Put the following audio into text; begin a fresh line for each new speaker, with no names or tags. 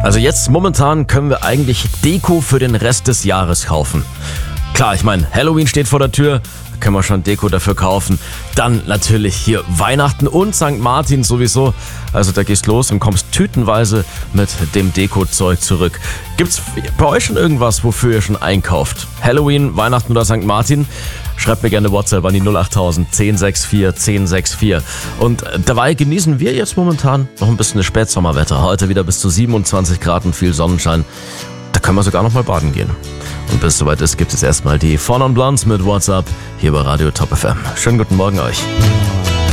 Also jetzt momentan können wir eigentlich Deko für den Rest des Jahres kaufen. Klar, ich meine, Halloween steht vor der Tür, da können wir schon Deko dafür kaufen. Dann natürlich hier Weihnachten und St. Martin sowieso. Also da gehst los und kommst tütenweise mit dem Deko-Zeug zurück. Gibt's bei euch schon irgendwas, wofür ihr schon einkauft? Halloween, Weihnachten oder St. Martin? Schreibt mir gerne WhatsApp an die 08000 1064 1064. Und dabei genießen wir jetzt momentan noch ein bisschen das Spätsommerwetter. Heute wieder bis zu 27 Grad und viel Sonnenschein. Da können wir sogar noch mal baden gehen. Und bis es soweit ist, gibt es erstmal die Four Non Blondes mit WhatsApp hier bei Radio Top FM. Schönen guten Morgen euch.